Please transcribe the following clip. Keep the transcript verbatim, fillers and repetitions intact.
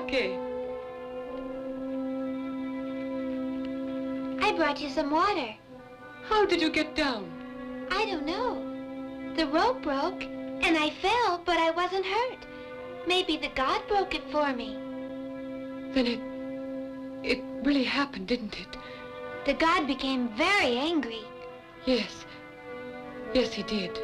sake. I brought you some water. How did you get down? I don't know. The rope broke, and I fell, but I wasn't hurt. Maybe the god broke it for me. Then it... it really happened, didn't it? The god became very angry. Yes. Yes, he did.